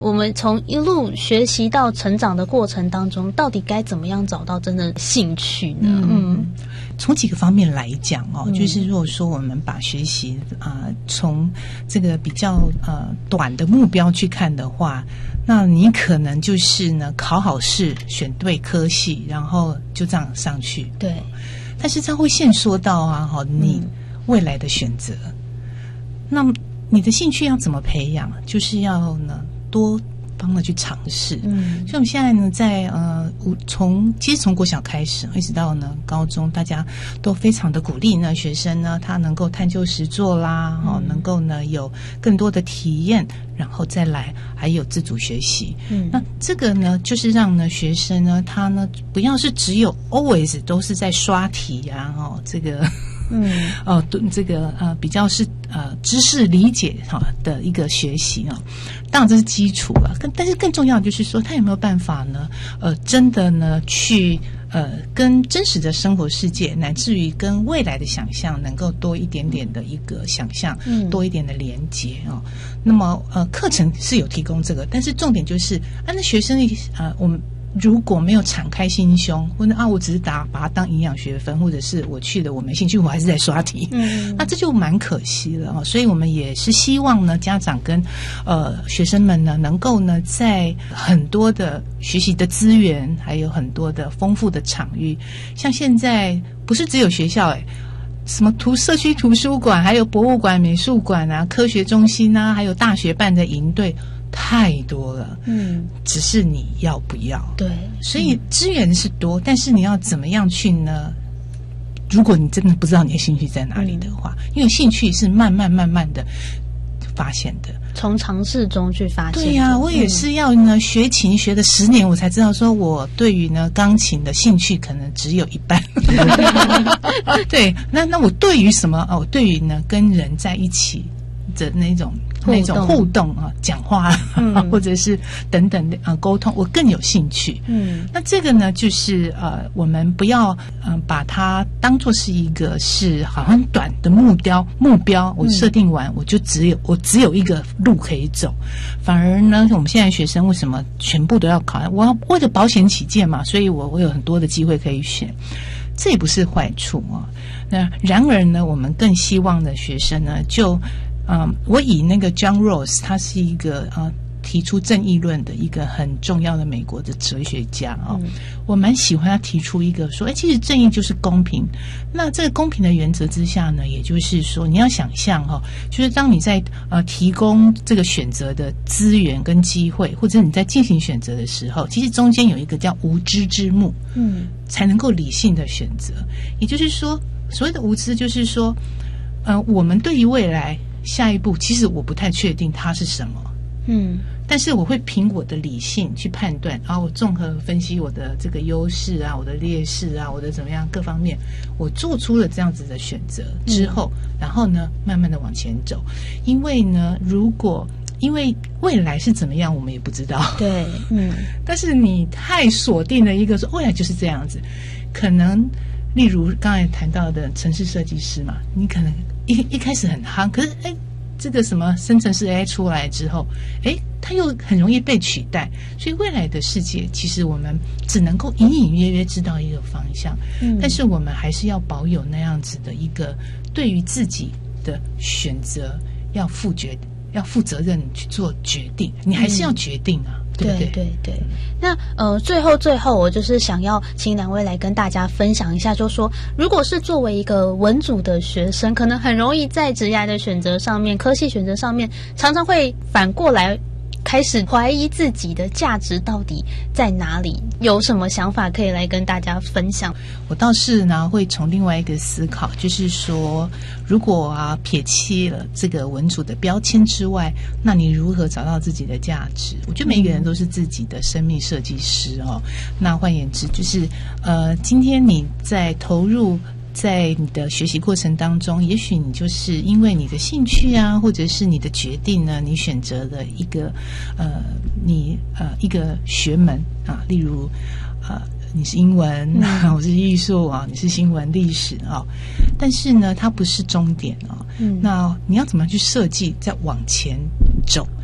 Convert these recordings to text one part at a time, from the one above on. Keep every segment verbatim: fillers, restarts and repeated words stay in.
我们从一路学习到成长的过程当中，到底该怎么样找到真的兴趣呢？嗯， 从几个方面来讲哦，嗯、就是如果说我们把学习啊、呃、从这个比较呃短的目标去看的话，那你可能就是呢考好试，选对科系，然后就这样上去。 对， 但是它会限缩到啊，哈，你未来的选择。嗯、那么你的兴趣要怎么培养？就是要呢。多方的去尝试，嗯，所以我们现在呢，在呃，从其实从国小开始，一直到呢高中，大家都非常的鼓励呢学生呢，他能够探究实作啦，哦，嗯、能够呢有更多的体验，然后再来还有自主学习。嗯，那这个呢，就是让呢学生呢，他呢不要是只有 always 都是在刷题啊，哦，这个。嗯，哦，这个呃，比较是呃知识理解哈、哦、的一个学习啊、哦，当然这是基础了。更但是更重要的就是说，他有没有办法呢？呃，真的呢去呃跟真实的生活世界，乃至于跟未来的想象，能够多一点点的一个想象，嗯，多一点的连接啊、哦。那么呃，课程是有提供这个，但是重点就是啊，那学生呃我们。如果没有敞开心胸，或者啊，我只是打把它当营养学分，或者是我去了我没兴趣，我还是在刷题，嗯，那这就蛮可惜了哦。所以我们也是希望呢，家长跟呃学生们呢，能够呢，在很多的学习的资源，还有很多的丰富的场域，像现在不是只有学校哎。什么图社区图书馆，还有博物馆、美术馆啊，科学中心啊，还有大学办的营队，太多了。嗯，只是你要不要？对，所以资源是多，但是你要怎么样去呢？如果你真的不知道你的兴趣在哪里的话，嗯、因为兴趣是慢慢慢慢的发现的， 从尝试中去发现。 对呀、啊，我也是要呢、嗯、学琴学了十年，我才知道说我对于呢钢琴的兴趣可能只有一半。对，那那我对于什么哦？对于呢跟人在一起的那种那种互动啊，讲话、嗯、或者是等等的啊沟通，我更有兴趣。嗯，那这个呢，就是呃，我们不要嗯、呃、把它当作是一个是好像短的目标目标，我设定完、嗯、我就只有我只有一个路可以走，反而呢，我们现在学生为什么全部都要考？我要为了保险起见嘛，所以我我有很多的机会可以选。这也不是坏处啊。那然而呢，我们更希望的学生呢，就嗯，我以那个 John Rawls， 他是一个呃提出正义论的一个很重要的美国的哲学家啊、哦嗯，我蛮喜欢他提出一个说，哎，其实正义就是公平。那这个公平的原则之下呢，也就是说，你要想象哈、哦，就是当你在呃提供这个选择的资源跟机会，或者你在进行选择的时候，其实中间有一个叫无知之幕，嗯，才能够理性的选择。也就是说，所谓的无知，就是说，呃，我们对于未来下一步，其实我不太确定它是什么。嗯，但是我会凭我的理性去判断，然后我综合分析我的这个优势啊，我的劣势啊，我的怎么样各方面，我做出了这样子的选择之后，嗯、然后呢，慢慢的往前走。因为呢，如果因为未来是怎么样，我们也不知道。对，嗯，但是你太锁定了一个说未来就是这样子，可能例如刚才谈到的程式设计师嘛，你可能一一开始很夯，可是哎。这个什么生成式 A I 出来之后，诶，它又很容易被取代，所以未来的世界其实我们只能够隐隐约约知道一个方向，嗯，但是我们还是要保有那样子的一个对于自己的选择要负决要负责任去做决定，你还是要决定啊。嗯对对对对， 那呃，最后最后，我就是想要请两位来跟大家分享一下，就是说，如果是作为一个文组的学生，可能很容易在职业的选择上面、科系选择上面，常常会反过来开始怀疑自己的价值到底在哪里，有什么想法可以来跟大家分享？ 我倒是呢会从另外一个思考，就是说，如果啊撇弃了这个文组的标签之外，那你如何找到自己的价值？我觉得每一个人都是自己的生命设计师哦。那换言之，就是呃，今天你在投入。在你的学习过程当中，也许你就是因为你的兴趣啊，或者是你的决定呢，你选择了一个呃，你呃一个学门啊，例如呃你是英文，嗯、我是艺术啊，你是新闻历史啊，但是呢，它不是终点啊。嗯，那你要怎么去设计，再往前走？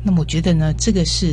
那么我觉得呢，这个是